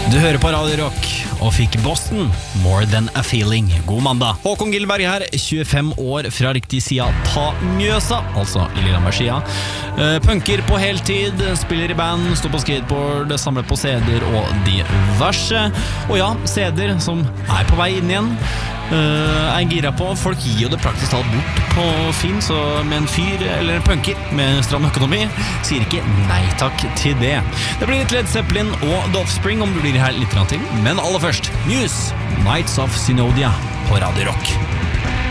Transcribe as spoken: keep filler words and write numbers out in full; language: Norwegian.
Du hører på Radio Rock og fikk Boston, More Than A Feeling. God mandag. Håkon Gilberg her, tjuefem år fra riktig sida ta Mjøsa, altså i Lillehammer-sida. Uh, punker på heltid, spiller i band, står på skateboard, samler på C D-er og diverse. Og ja, C D-er som er på vei inn igjen. Uh, er gira på. Folk gir jo det praktisk talt bort på Finn, så med en fyr eller en punker med stram økonomi sier ikke nei takk til det. Det blir litt Led Zeppelin og The Offspring om du blir her litt til, men aller først Muse, Nights of Synodia på Radio Rock.